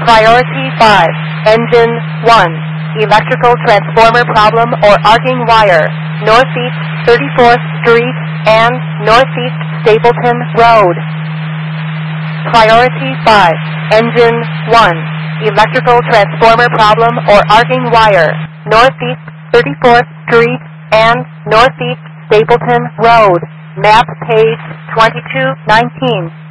Priority 5, Engine 1, electrical transformer problem or arcing wire, Northeast 34th Street and Northeast Stapleton Road. Priority 5, Engine 1, electrical transformer problem or arcing wire, Northeast 34th Street and Northeast Stapleton Road. Map page 2219.